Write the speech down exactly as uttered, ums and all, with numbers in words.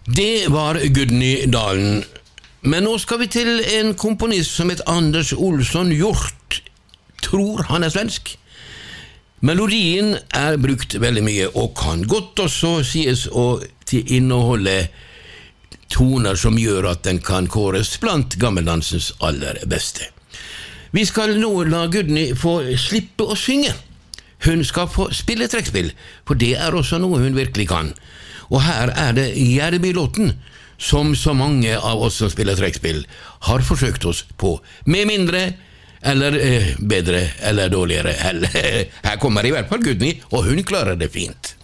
Det var Gudny Dalen. Men nå skal vi til en komponist som heter Anders Olsson Hjort. Tror han er svensk. Melodien er brukt veldig mye, og kan godt også sies å inneholde toner som gjør at den kan kåres blant gammeldansens aller beste. Vi skal nå la Gudny få slippe å synge. Hun skal få spille trekkspill, for det er også noe hun virkelig kan. Og her er det Jerby-låten, som så mange av oss som spiller trekkspill har forsøkt oss på, med mindre eller eh, bedre eller dårligere hell. Her kommer i hvert fall Gudny, og hun klarer det fint.